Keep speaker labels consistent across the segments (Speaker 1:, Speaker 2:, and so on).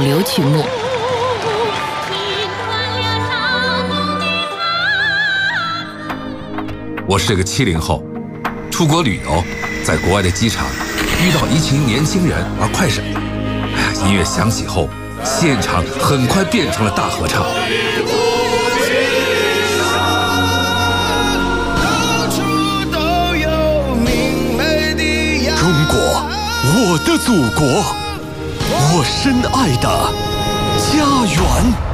Speaker 1: 流曲目。
Speaker 2: 我是个70后，出国旅游，在国外的机场遇到一群年轻人玩快闪，音乐响起后，现场很快变成了大合唱。
Speaker 3: 中国，我的祖国，我深爱的家园。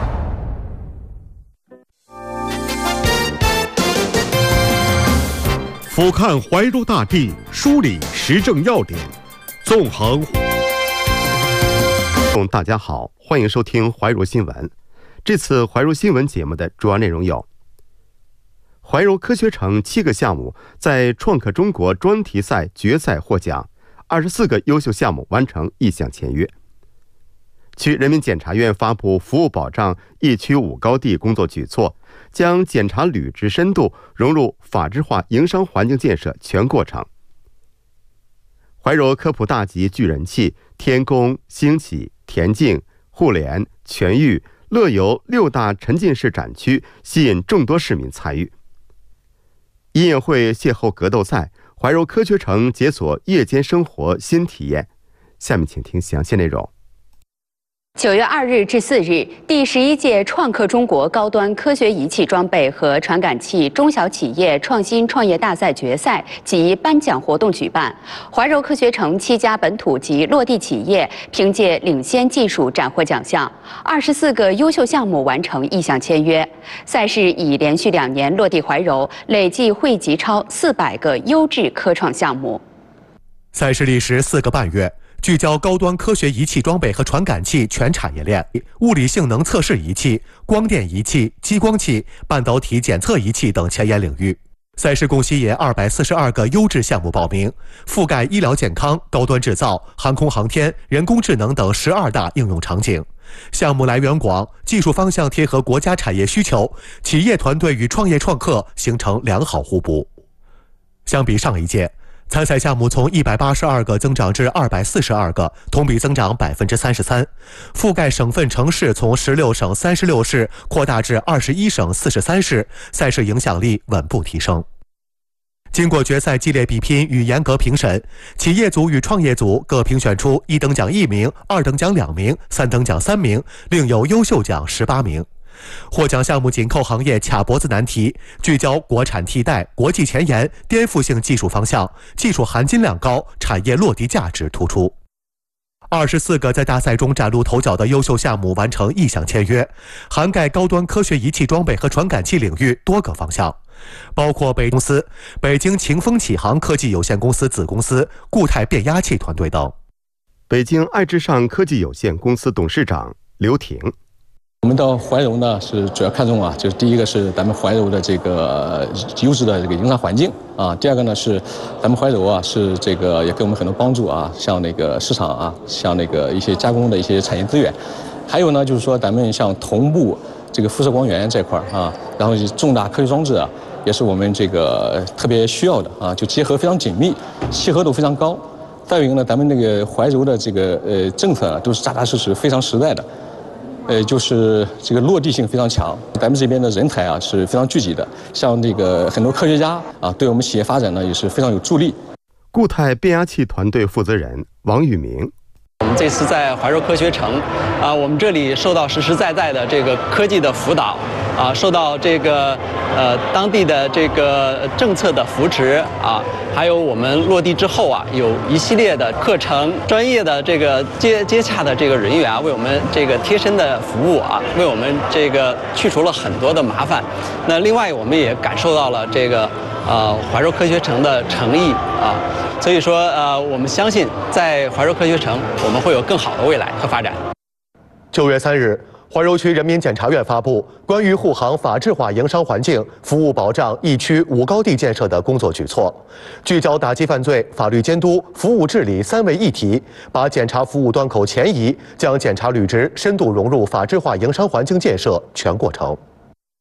Speaker 4: 俯瞰怀柔大地，梳理时政要点，纵横。
Speaker 5: 大家好，欢迎收听怀柔新闻。这次怀柔新闻节目的主要内容有：怀柔科学城7个项目在创客中国专题赛决赛获奖，24个优秀项目完成意向签约。区人民检察院发布服务保障1区5高地工作举措，将检察履职深度融入法治化营商环境建设全过程。怀柔科普大集聚人气，天宫、兴起、田径、互联、全域、乐游6大沉浸式展区吸引众多市民参与。音乐会邂逅格斗赛，怀柔科学城解锁夜间生活新体验。下面请听详细内容。
Speaker 6: 9月2日至4日，第11届创客中国高端科学仪器装备和传感器中小企业创新创业大赛决赛及颁奖活动举办。怀柔科学城7家本土及落地企业凭借领先技术斩获奖项，24个优秀项目完成意向签约。赛事已连续2年落地怀柔，累计汇集超400个优质科创项目。
Speaker 7: 赛事历时4个半月。聚焦高端科学仪器装备和传感器全产业链，物理性能测试仪器、光电仪器、激光器、半导体检测仪器等前沿领域。赛事共吸引242个优质项目报名，覆盖医疗健康、高端制造、航空航天、人工智能等12大应用场景。项目来源广，技术方向贴合国家产业需求，企业团队与创业创客形成良好互补。相比上一届，参赛项目从182个增长至242个，同比增长33%。覆盖省份城市从16省36市扩大至21省43市，赛事影响力稳步提升。经过决赛激烈比拼与严格评审，企业组与创业组各评选出1等奖1名、2等奖2名、3等奖3名，另有优秀奖18名。获奖项目紧扣行业卡脖子难题，聚焦国产替代、国际前沿、颠覆性技术方向，技术含金量高，产业落地价值突出。24个在大赛中崭露头角的优秀项目完成意向签约，涵盖高端科学仪器装备和传感器领域多个方向，包括北公司、北京晴风启航科技有限公司子公司、固态变压器团队等。
Speaker 5: 北京爱之上科技有限公司董事长刘婷。
Speaker 8: 我们到怀柔呢，是主要看重就是第一个是咱们怀柔的这个优质的这个营商环境啊，第二个呢是咱们怀柔是这个也给我们很多帮助像那个市场像那个一些加工的一些产业资源，还有呢就是说咱们像同步这个辐射光源这块然后重大科学装置也是我们这个特别需要的就结合非常紧密，契合度非常高。再有一个呢，咱们那个怀柔的这个政策都是扎扎实实、非常实在的。就是这个落地性非常强，咱们这边的人才是非常聚集的，像这个很多科学家对我们企业发展呢也是非常有助力。
Speaker 5: 固态变压器团队负责人王宇明。
Speaker 9: 我们这次在怀柔科学城我们这里受到实实在在的这个科技的辅导受到这个当地的这个政策的扶持还有我们落地之后有一系列的课程，专业的这个接洽的这个人员为我们这个贴身的服务为我们这个去除了很多的麻烦。那另外我们也感受到了这个怀柔科学城的诚意所以说我们相信在怀柔科学城我们会有更好的未来和发展。
Speaker 7: 9月3日，怀柔区人民检察院发布关于护航法治化营商环境、服务保障1区5高地建设的工作举措，聚焦打击犯罪、法律监督、服务治理3位一体，把检察服务端口前移，将检察履职深度融入法治化营商环境建设全过程。